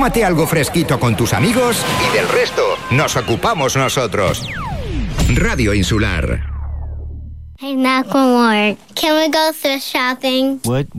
tómate algo fresquito con tus amigos y del resto nos ocupamos nosotros. Radio Insular. Hey, knock one more. Can we go thrift shopping? What?